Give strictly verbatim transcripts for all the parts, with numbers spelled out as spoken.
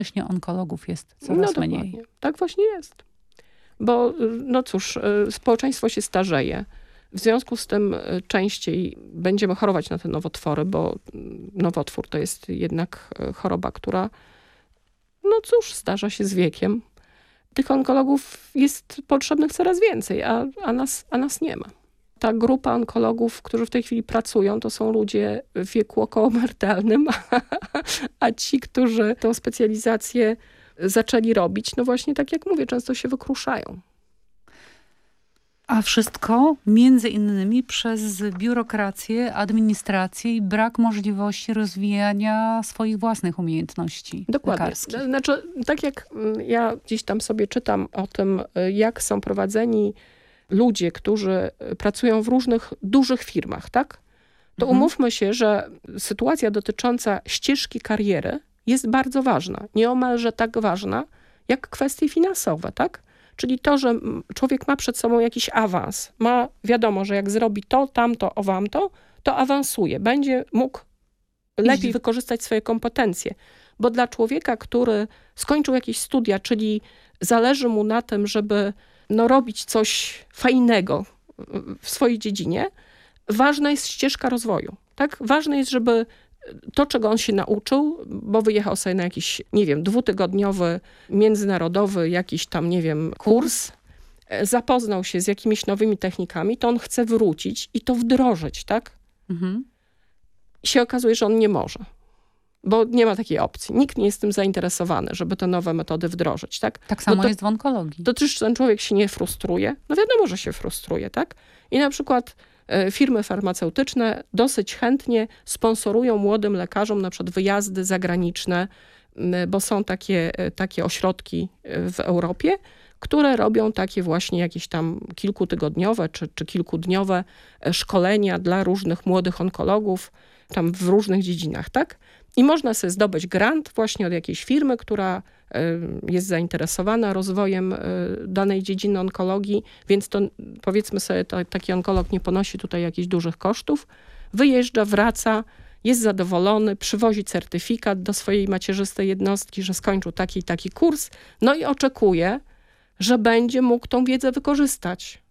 Właśnie onkologów jest coraz no, mniej. Tak właśnie jest. Bo no cóż, społeczeństwo się starzeje. W związku z tym częściej będziemy chorować na te nowotwory, bo nowotwór to jest jednak choroba, która no cóż, zdarza się z wiekiem. Tych onkologów jest potrzebnych coraz więcej, a, a, nas, a nas nie ma. Ta grupa onkologów, którzy w tej chwili pracują, to są ludzie w wieku okołoemerytalnym, a, a ci, którzy tę specjalizację zaczęli robić, no właśnie tak jak mówię, często się wykruszają. A wszystko między innymi przez biurokrację, administrację i brak możliwości rozwijania swoich własnych umiejętności Dokładnie. lekarskich. Znaczy, tak jak ja gdzieś tam sobie czytam o tym, jak są prowadzeni ludzie, którzy pracują w różnych dużych firmach, tak? To Mhm. umówmy się, że sytuacja dotycząca ścieżki kariery jest bardzo ważna. Nieomalże tak ważna, jak kwestie finansowe, tak? Czyli to, że człowiek ma przed sobą jakiś awans, ma wiadomo, że jak zrobi to, tamto, owamto, to awansuje. Będzie mógł lepiej Iść. wykorzystać swoje kompetencje. Bo dla człowieka, który skończył jakieś studia, czyli zależy mu na tym, żeby no, robić coś fajnego w swojej dziedzinie, ważna jest ścieżka rozwoju. Tak? Ważne jest, żeby to, czego on się nauczył, bo wyjechał sobie na jakiś, nie wiem, dwutygodniowy, międzynarodowy jakiś tam, nie wiem, kurs, zapoznał się z jakimiś nowymi technikami, to on chce wrócić i to wdrożyć, tak? Mhm. I się okazuje, że on nie może. Bo nie ma takiej opcji. Nikt nie jest tym zainteresowany, żeby te nowe metody wdrożyć, tak? Tak samo to, jest w onkologii. To też ten człowiek się nie frustruje? No wiadomo, że się frustruje, tak? I na przykład e, firmy farmaceutyczne dosyć chętnie sponsorują młodym lekarzom na przykład wyjazdy zagraniczne, m, bo są takie, e, takie ośrodki w Europie, które robią takie właśnie jakieś tam kilkutygodniowe czy, czy kilkudniowe szkolenia dla różnych młodych onkologów, tam w różnych dziedzinach, tak? I można sobie zdobyć grant właśnie od jakiejś firmy, która jest zainteresowana rozwojem danej dziedziny onkologii, więc to powiedzmy sobie, to, taki onkolog nie ponosi tutaj jakichś dużych kosztów. Wyjeżdża, wraca, jest zadowolony, przywozi certyfikat do swojej macierzystej jednostki, że skończył taki i taki kurs, no i oczekuje, że będzie mógł tą wiedzę wykorzystać.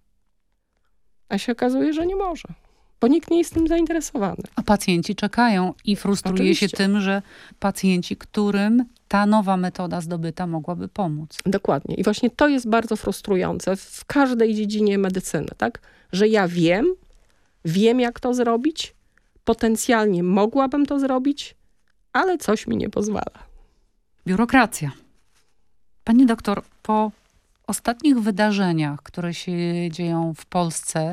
A się okazuje, że nie może. Bo nikt nie jest tym zainteresowany. A pacjenci czekają i frustruje Oczywiście. się tym, że pacjenci, którym ta nowa metoda zdobyta mogłaby pomóc. Dokładnie. I właśnie to jest bardzo frustrujące w każdej dziedzinie medycyny, tak? Że ja wiem, wiem jak to zrobić, potencjalnie mogłabym to zrobić, ale coś mi nie pozwala. Biurokracja. Pani doktor, po ostatnich wydarzeniach, które się dzieją w Polsce,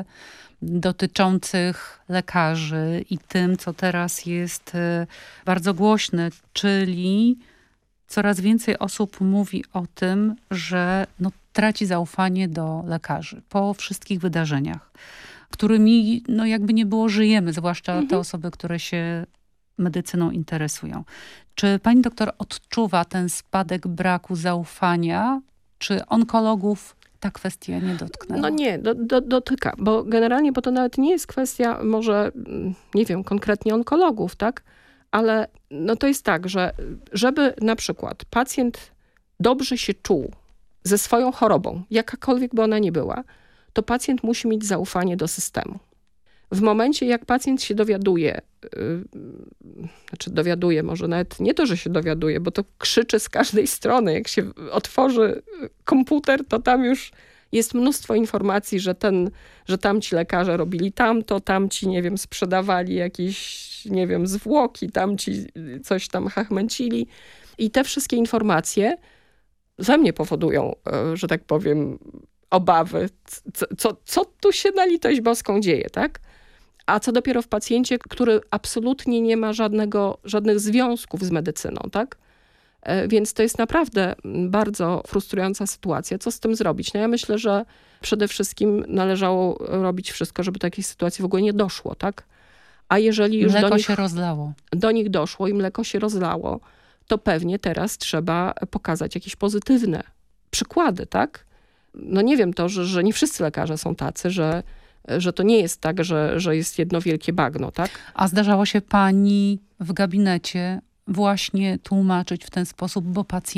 dotyczących lekarzy i tym, co teraz jest bardzo głośne, czyli coraz więcej osób mówi o tym, że no, traci zaufanie do lekarzy po wszystkich wydarzeniach, którymi no, jakby nie było żyjemy, zwłaszcza Mhm. te osoby, które się medycyną interesują. Czy pani doktor odczuwa ten spadek braku zaufania? Czy onkologów ta kwestia nie dotknęła? No nie, do, do, dotyka, bo generalnie, bo to nawet nie jest kwestia może, nie wiem, konkretnie onkologów, tak? Ale no to jest tak, że żeby na przykład pacjent dobrze się czuł ze swoją chorobą, jakakolwiek by ona nie była, to pacjent musi mieć zaufanie do systemu. W momencie, jak pacjent się dowiaduje, yy, znaczy dowiaduje, może nawet nie to, że się dowiaduje, bo to krzyczy z każdej strony. Jak się otworzy komputer, to tam już jest mnóstwo informacji, że, ten, że tamci lekarze robili tamto, tamci, nie wiem, sprzedawali jakieś, nie wiem, zwłoki, tamci coś tam chachmęcili. I te wszystkie informacje we mnie powodują, że tak powiem, obawy, co, co, co tu się na litość boską dzieje, tak? A co dopiero w pacjencie, który absolutnie nie ma żadnego, żadnych związków z medycyną, tak? Więc to jest naprawdę bardzo frustrująca sytuacja. Co z tym zrobić? No ja myślę, że przede wszystkim należało robić wszystko, żeby do takiej sytuacji w ogóle nie doszło, tak? A jeżeli już mleko do nich, się rozlało. do nich doszło i mleko się rozlało, to pewnie teraz trzeba pokazać jakieś pozytywne przykłady, tak? No nie wiem, to, że, że nie wszyscy lekarze są tacy, że, że to nie jest tak, że, że jest jedno wielkie bagno, tak? A zdarzało się pani w gabinecie właśnie tłumaczyć w ten sposób, bo pacjenci